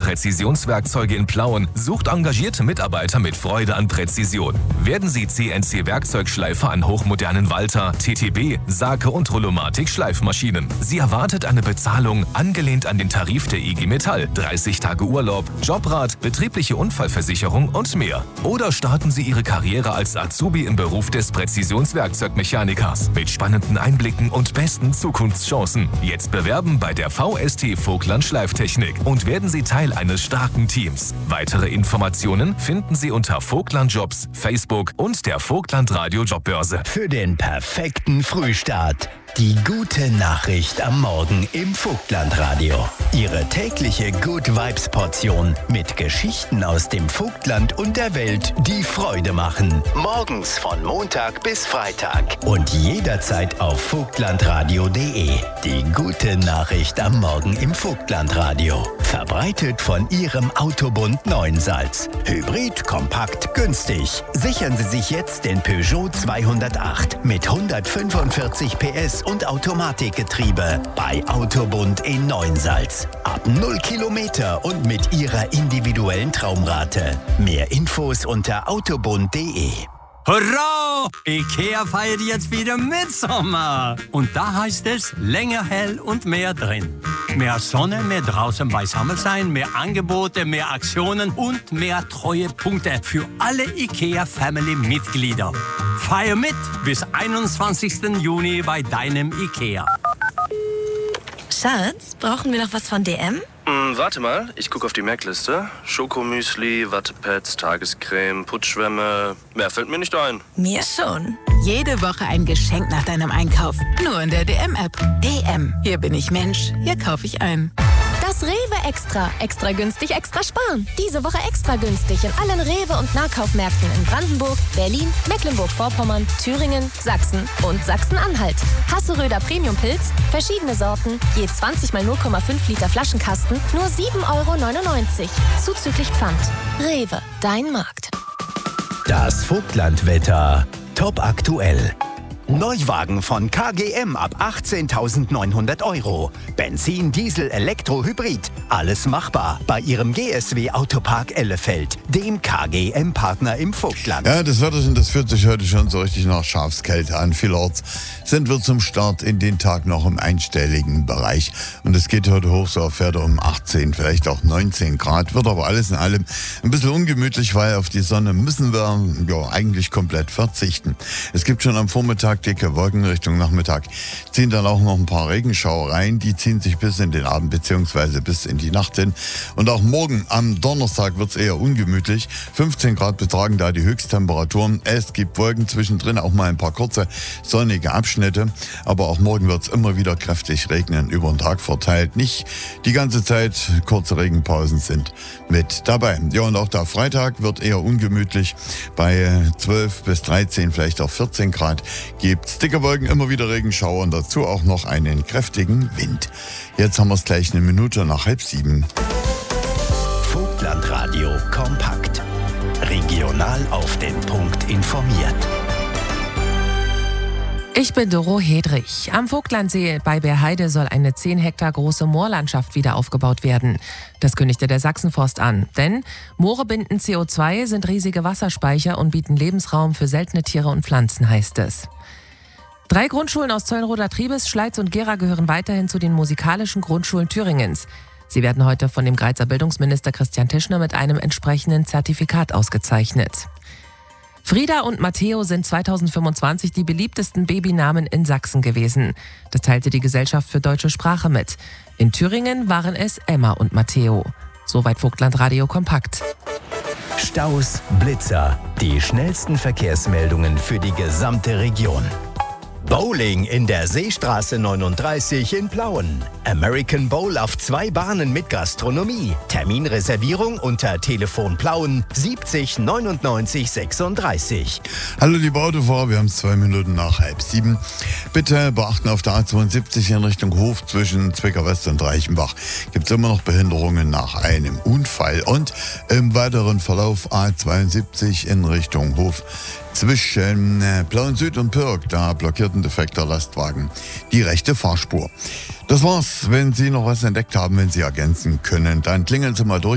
Präzisionswerkzeuge in Plauen sucht engagierte Mitarbeiter mit Freude an Präzision. Werden Sie CNC-Werkzeugschleifer an hochmodernen Walter, TTB, Sake und Rolomatik-Schleifmaschinen. Sie erwartet eine Bezahlung angelehnt an den Tarif der IG Metall, 30 Tage Urlaub, Jobrat, betriebliche Unfallversicherung und mehr. Oder starten Sie Ihre Karriere als Azubi im Beruf des Präzisionswerkzeugmechanikers mit spannenden Einblicken und besten Zukunftschancen. Jetzt bewerben bei der VST Vogtland Schleiftechnik und werden Sie Teil eines starken Teams. Weitere Informationen finden Sie unter Vogtland Jobs, Facebook und der Vogtland Radio Jobbörse. Für den perfekten Frühstart. Die gute Nachricht am Morgen im Vogtland-Radio. Ihre tägliche Good Vibes-Portion mit Geschichten aus dem Vogtland und der Welt, die Freude machen. Morgens von Montag bis Freitag und jederzeit auf vogtlandradio.de. Die gute Nachricht am Morgen im Vogtland-Radio. Verbreitet von Ihrem Autobund Neuensalz. Hybrid, kompakt, günstig. Sichern Sie sich jetzt den Peugeot 208 mit 145 PS und Automatikgetriebe bei Autobund in Neuensalz. Ab 0 Kilometer und mit Ihrer individuellen Traumrate. Mehr Infos unter autobund.de. Hurra! IKEA feiert jetzt wieder Mitsommer. Und da heißt es länger hell und mehr drin. Mehr Sonne, mehr draußen beisammen sein, mehr Angebote, mehr Aktionen und mehr Treuepunkte für alle IKEA-Family-Mitglieder. Feier mit bis 21. Juni bei deinem IKEA. Schatz, brauchen wir noch was von DM? Warte mal, ich gucke auf die Merkliste. Schokomüsli, Wattepads, Tagescreme, Putzschwämme. Mehr fällt mir nicht ein. Mir schon. Jede Woche ein Geschenk nach deinem Einkauf. Nur in der DM-App. DM. Hier bin ich Mensch. Hier kaufe ich ein. Das Rewe Extra. Extra günstig, extra sparen. Diese Woche extra günstig in allen Rewe- und Nahkaufmärkten in Brandenburg, Berlin, Mecklenburg-Vorpommern, Thüringen, Sachsen und Sachsen-Anhalt. Hasseröder Premium-Pilz, verschiedene Sorten, je 20 mal 0,5 Liter Flaschenkasten, nur 7,99 €. Zuzüglich Pfand. Rewe, dein Markt. Das Vogtlandwetter. Top aktuell. Neuwagen von KGM ab 18.900 €. Benzin, Diesel, Elektro, Hybrid. Alles machbar bei Ihrem GSW Autopark Ellefeld, dem KGM-Partner im Vogtland. Ja, das Wetterchen, das fühlt sich heute schon so richtig nach Schafskälte an. Vielerorts sind wir zum Start in den Tag noch im einstelligen Bereich. Und es geht heute hoch so auf Werte um 18, vielleicht auch 19 Grad. Wird aber alles in allem ein bisschen ungemütlich, weil auf die Sonne müssen wir eigentlich komplett verzichten. Es gibt schon am Vormittag dicke Wolken. Richtung Nachmittag ziehen dann auch noch ein paar Regenschauer rein. Die ziehen sich bis in den Abend bzw. bis in die Nacht hin. Und auch morgen am Donnerstag wird es eher ungemütlich. 15 Grad betragen da die Höchsttemperaturen. Es gibt Wolken zwischendrin, auch mal ein paar kurze sonnige Abschnitte. Aber auch morgen wird es immer wieder kräftig regnen, über den Tag verteilt. Nicht die ganze Zeit, kurze Regenpausen sind mit dabei. Ja, und auch der Freitag wird eher ungemütlich. Bei 12 bis 13, vielleicht auch 14 Grad gibt's dicke Wolken, immer wieder Regenschauer und dazu auch noch einen kräftigen Wind. Jetzt haben wir es gleich 1 Minute nach 6:30. Vogtlandradio kompakt. Regional auf den Punkt informiert. Ich bin Doro Hedrich. Am Vogtlandsee bei Beerheide soll eine 10 Hektar große Moorlandschaft wieder aufgebaut werden. Das kündigte der Sachsenforst an. Denn Moore binden CO2, sind riesige Wasserspeicher und bieten Lebensraum für seltene Tiere und Pflanzen, heißt es. 3 Grundschulen aus Zeulenroda, Triebes, Schleiz und Gera gehören weiterhin zu den musikalischen Grundschulen Thüringens. Sie werden heute von dem Greizer Bildungsminister Christian Tischner mit einem entsprechenden Zertifikat ausgezeichnet. Frieda und Matteo sind 2025 die beliebtesten Babynamen in Sachsen gewesen. Das teilte die Gesellschaft für deutsche Sprache mit. In Thüringen waren es Emma und Matteo. Soweit Vogtlandradio kompakt. Staus, Blitzer, die schnellsten Verkehrsmeldungen für die gesamte Region. Bowling in der Seestraße 39 in Plauen. American Bowl auf 2 Bahnen mit Gastronomie. Terminreservierung unter Telefon Plauen 70 99 36. Hallo liebe Autofahrer, wir haben es 2 Minuten nach 6:30. Bitte beachten, auf der A72 in Richtung Hof zwischen Zwickau West und Reichenbach gibt es immer noch Behinderungen nach einem Unfall. Und im weiteren Verlauf A72 in Richtung Hof zwischen Plauen Süd und Pirk, da blockiert ein defekter Lastwagen die rechte Fahrspur. Das war's. Wenn Sie noch was entdeckt haben, wenn Sie ergänzen können, dann klingeln Sie mal durch.